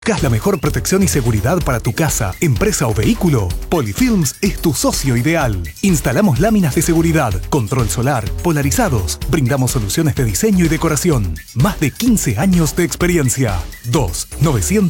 ¿Buscas la mejor protección y seguridad para tu casa, empresa o vehículo? Polyfilms es tu socio ideal. Instalamos láminas de seguridad, control solar, polarizados. Brindamos soluciones de diseño y decoración. Más de 15 años de experiencia. 2 900